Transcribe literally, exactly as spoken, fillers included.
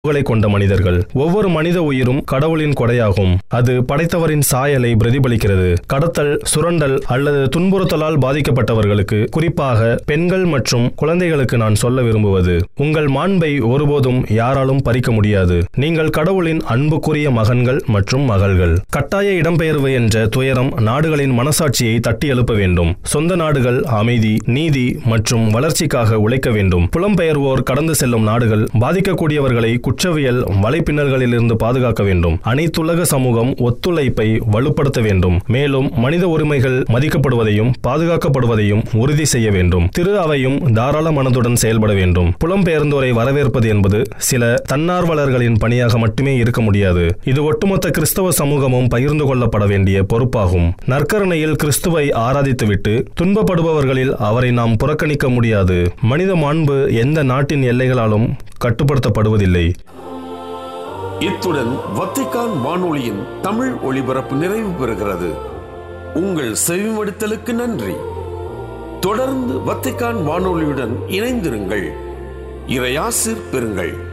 கொண்ட மனிதர்கள். ஒவ்வொரு மனித உயிரும் கடவுளின் கொடையாகும். அது படைத்தவரின் சாயலை பிரதிபலிக்கிறது. கடத்தல், சுரண்டல் அல்லது துன்புறுத்தலால் பாதிக்கப்பட்டவர்களுக்கு, குறிப்பாக பெண்கள் மற்றும் குழந்தைகளுக்கு நான் சொல்ல விரும்புவது, உங்கள் மாண்பை ஒருபோதும் யாராலும் பறிக்க முடியாது. நீங்கள் கடவுளின் அன்புக்குரிய மகன்கள் மற்றும் மகள்கள். கட்டாய இடம்பெயர்வு என்ற துயரம் நாடுகளின் மனசாட்சியை தட்டி எழுப்ப வேண்டும். சொந்த நாடுகள் அமைதி, நீதி மற்றும் வளர்ச்சிக்காக உழைக்க வேண்டும். புலம்பெயர்வோர் கடந்து செல்லும் நாடுகள் பாதிக்கக்கூடியவர்களை குற்றவியல் வலைப்பின்னல்களிலிருந்து பாதுகாக்க வேண்டும். அனைத்துலக சமூகம் ஒத்துழைப்பை வலுப்படுத்த வேண்டும். மேலும் மனித உரிமைகள் மதிக்கப்படுவதையும் பாதுகாக்கப்படுவதையும் உறுதி செய்ய வேண்டும். திரு அவையும் தாராள மனதுடன் செயல்பட வேண்டும். புலம்பெயர்ந்தோரை வரவேற்பது என்பது சில தன்னார்வலர்களின் பணியாக மட்டுமே இருக்க முடியாது. இது ஒட்டுமொத்த கிறிஸ்தவ சமூகமும் பகிர்ந்து கொள்ளப்பட வேண்டிய பொறுப்பாகும். நற்கருணையில் கிறிஸ்துவை ஆராதித்துவிட்டு துன்பப்படுபவர்களில் அவரை நாம் புறக்கணிக்க முடியாது. மனித மாண்பு எந்த நாட்டின் எல்லைகளாலும் கட்டுப்படுத்தப்படுவதில்லை. இத்துடன் வத்திக்கான் வானொலியின் தமிழ் ஒளிபரப்பு நிறைவு பெறுகிறது. உங்கள் செவிமடுத்தலுக்கு நன்றி. தொடர்ந்து வத்திக்கான் வானொலியுடன் இணைந்திருங்கள். இறையாசிர் பெறுங்கள்.